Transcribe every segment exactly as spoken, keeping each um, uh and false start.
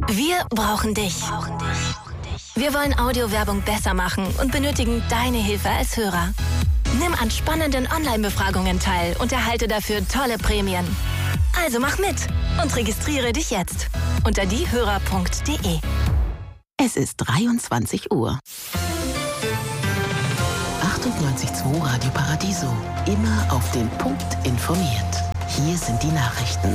Wir brauchen dich. Wir wollen Audiowerbung besser machen und benötigen deine Hilfe als Hörer. Nimm an spannenden Online-Befragungen teil und erhalte dafür tolle Prämien. Also mach mit und registriere dich jetzt unter diehörer punkt de. Es ist dreiundzwanzig Uhr. achtundneunzig Komma zwei Radio Paradiso. Immer auf den Punkt informiert. Hier sind die Nachrichten.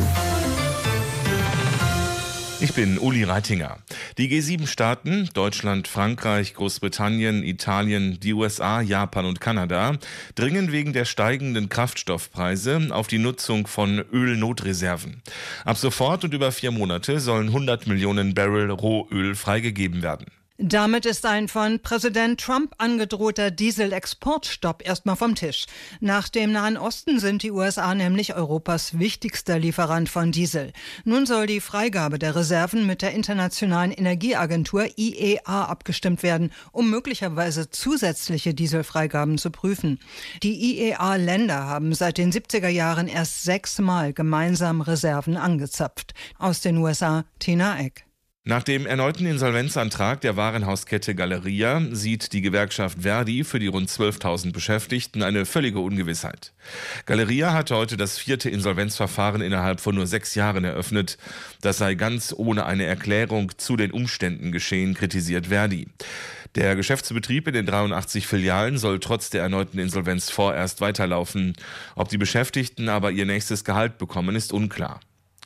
Ich bin Uli Reitinger. Die G sieben Staaten, Deutschland, Frankreich, Großbritannien, Italien, die U S A, Japan und Kanada, dringen wegen der steigenden Kraftstoffpreise auf die Nutzung von Ölnotreserven. Ab sofort und über vier Monate sollen hundert Millionen Barrel Rohöl freigegeben werden. Damit ist ein von Präsident Trump angedrohter Dieselexportstopp erstmal vom Tisch. Nach dem Nahen Osten sind die U S A nämlich Europas wichtigster Lieferant von Diesel. Nun soll die Freigabe der Reserven mit der Internationalen Energieagentur I E A abgestimmt werden, um möglicherweise zusätzliche Dieselfreigaben zu prüfen. Die I E A-Länder haben seit den siebziger Jahren erst sechsmal gemeinsam Reserven angezapft. Aus den U S A, Tina Eck. Nach dem erneuten Insolvenzantrag der Warenhauskette Galeria sieht die Gewerkschaft Verdi für die rund zwölftausend Beschäftigten eine völlige Ungewissheit. Galeria hat heute das vierte Insolvenzverfahren innerhalb von nur sechs Jahren eröffnet. Das sei ganz ohne eine Erklärung zu den Umständen geschehen, kritisiert Verdi. Der Geschäftsbetrieb in den dreiundachtzig Filialen soll trotz der erneuten Insolvenz vorerst weiterlaufen. Ob die Beschäftigten aber ihr nächstes Gehalt bekommen, ist unklar.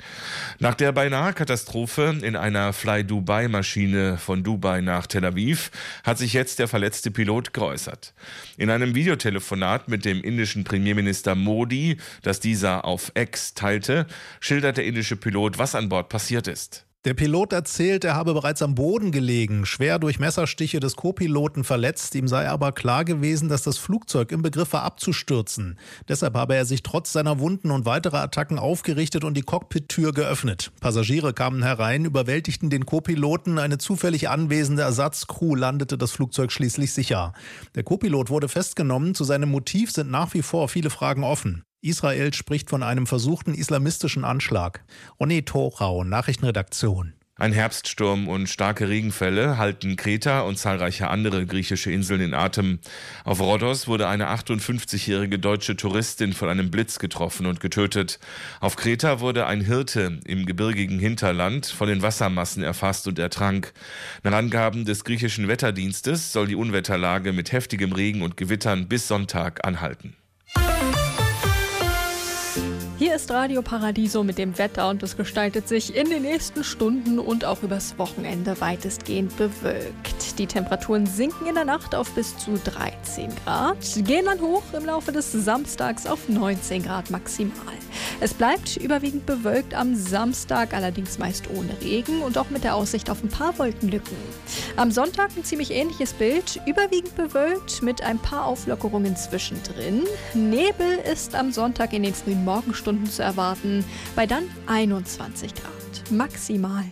Nach der beinahe Katastrophe in einer Fly-Dubai-Maschine von Dubai nach Tel Aviv hat sich jetzt der verletzte Pilot geäußert. In einem Videotelefonat mit dem indischen Premierminister Modi, das dieser auf X teilte, schildert der indische Pilot, was an Bord passiert ist. Der Pilot erzählt, er habe bereits am Boden gelegen, schwer durch Messerstiche des Co-Piloten verletzt. Ihm sei aber klar gewesen, dass das Flugzeug im Begriff war abzustürzen. Deshalb habe er sich trotz seiner Wunden und weiterer Attacken aufgerichtet und die Cockpit-Tür geöffnet. Passagiere kamen herein, überwältigten den Co-Piloten. Eine zufällig anwesende Ersatzcrew landete das Flugzeug schließlich sicher. Der Co-Pilot wurde festgenommen. Zu seinem Motiv sind nach wie vor viele Fragen offen. Israel spricht von einem versuchten islamistischen Anschlag. Ronny Torau, Nachrichtenredaktion. Ein Herbststurm und starke Regenfälle halten Kreta und zahlreiche andere griechische Inseln in Atem. Auf Rhodos wurde eine achtundfünfzigjährige deutsche Touristin von einem Blitz getroffen und getötet. Auf Kreta wurde ein Hirte im gebirgigen Hinterland von den Wassermassen erfasst und ertrank. Nach Angaben des griechischen Wetterdienstes soll die Unwetterlage mit heftigem Regen und Gewittern bis Sonntag anhalten. Hier ist Radio Paradiso mit dem Wetter und es gestaltet sich in den nächsten Stunden und auch übers Wochenende weitestgehend bewölkt. Die Temperaturen sinken in der Nacht auf bis zu dreizehn Grad, gehen dann hoch im Laufe des Samstags auf neunzehn Grad maximal. Es bleibt überwiegend bewölkt am Samstag, allerdings meist ohne Regen und auch mit der Aussicht auf ein paar Wolkenlücken. Am Sonntag ein ziemlich ähnliches Bild, überwiegend bewölkt mit ein paar Auflockerungen zwischendrin. Nebel ist am Sonntag in den frühen Morgenstunden zu erwarten, bei dann einundzwanzig Grad maximal.